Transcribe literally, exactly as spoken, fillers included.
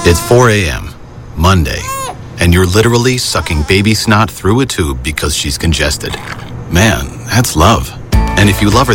It's four a.m., Monday, and you're literally sucking baby snot through a tube because she's congested. Man, that's love. And if you love her